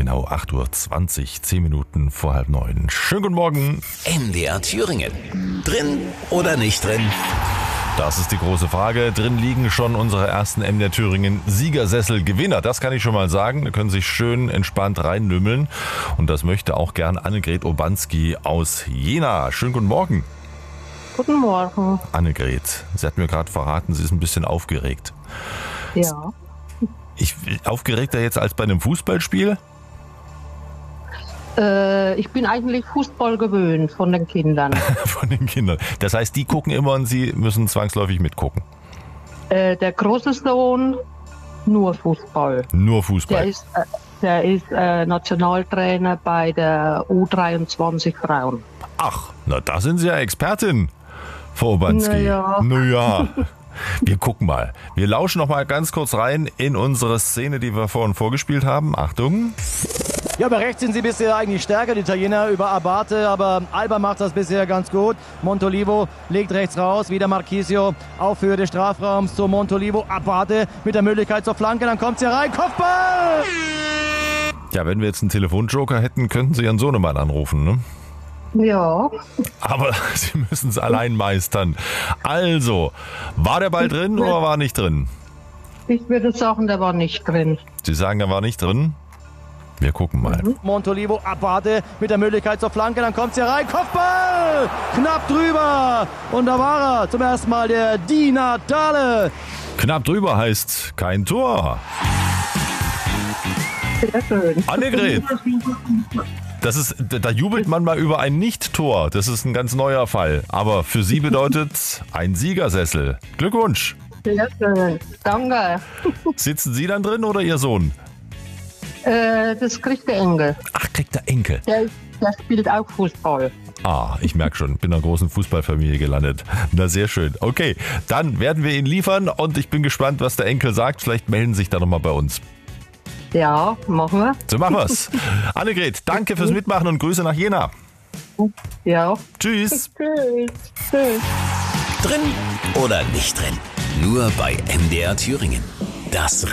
genau 8:20 Uhr, 10 Minuten vor 8:30. Schönen guten Morgen. MDR Thüringen. Drin oder nicht drin? Das ist die große Frage. Drin liegen schon unsere ersten MDR Thüringen Siegersessel-Gewinner. Das kann ich schon mal sagen. Da können sich schön entspannt reinnümmeln. Und das möchte auch gern Annegret Obanski aus Jena. Schönen guten Morgen. Guten Morgen. Annegret, Sie hat mir gerade verraten, sie ist ein bisschen aufgeregt. Ja. Aufgeregter jetzt als bei einem Fußballspiel? Ich bin eigentlich Fußball gewöhnt von den Kindern. Von den Kindern. Das heißt, die gucken immer und Sie müssen zwangsläufig mitgucken. Der große Sohn nur Fußball. Nur Fußball. Der ist Nationaltrainer bei der U23 Frauen. Ach, na da sind Sie ja Expertin, Frau Obanski. Naja. Wir gucken mal. Wir lauschen noch mal ganz kurz rein in unsere Szene, die wir vorhin vorgespielt haben. Achtung. Ja, aber rechts sind sie bisher eigentlich stärker, die Italiener über Abate, aber Alba macht das bisher ganz gut. Montolivo legt rechts raus, wieder Marchisio auf Höhe des Strafraums zu Montolivo. Abate mit der Möglichkeit zur Flanke, dann kommt sie rein, Kopfball! Ja, wenn wir jetzt einen Telefonjoker hätten, könnten Sie Ihren Sohnemann anrufen, ne? Ja. Aber Sie müssen es allein meistern. Also, war der Ball drin oder war nicht drin? Ich würde sagen, der war nicht drin. Sie sagen, er war nicht drin? Wir gucken mal. Montolivo, Abate mit der Möglichkeit zur Flanke, dann kommt sie rein, Kopfball! Knapp drüber! Und da war er zum ersten Mal, der Di Natale. Knapp drüber heißt kein Tor. Sehr schön. Annegret, da jubelt man mal über ein Nicht-Tor. Das ist ein ganz neuer Fall. Aber für Sie bedeutet ein Siegersessel. Glückwunsch. Sehr schön. Danke. Sitzen Sie dann drin oder Ihr Sohn? Das kriegt der Enkel. Ach, kriegt der Enkel. Der spielt auch Fußball. Ah, ich merke schon, bin in einer großen Fußballfamilie gelandet. Na, sehr schön. Okay, dann werden wir ihn liefern und ich bin gespannt, was der Enkel sagt. Vielleicht melden Sie sich da nochmal bei uns. Ja, machen wir. So machen wir's. Annegret, danke fürs Mitmachen und Grüße nach Jena. Ja. Tschüss. Tschüss. Tschüss. Drin oder nicht drin? Nur bei MDR Thüringen. Das